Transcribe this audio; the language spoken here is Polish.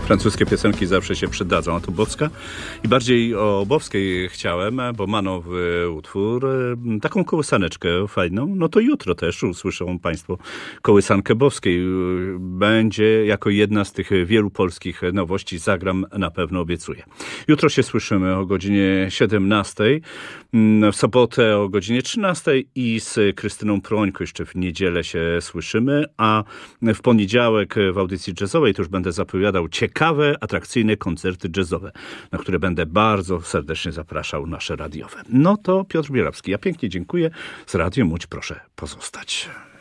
Francuskie piosenki zawsze się przydadzą, a to Bowska. I bardziej o Bowskiej chciałem, bo ma nowy utwór, taką kołysaneczkę fajną. No to jutro też usłyszą Państwo kołysankę Bowskiej. Będzie jako jedna z tych wielu polskich nowości. Zagram, na pewno obiecuję. Jutro się słyszymy o godzinie 17, w sobotę o godzinie 13 i z Krystyną Prońko jeszcze w niedzielę się słyszymy, a w poniedziałek w audycji jazzowej to już będę zapowiadał ciekawe, atrakcyjne koncerty jazzowe, na które będę bardzo serdecznie zapraszał nasze radiowe. No to Piotr Bielawski. Ja pięknie dziękuję. Z Radiem Łódź proszę pozostać.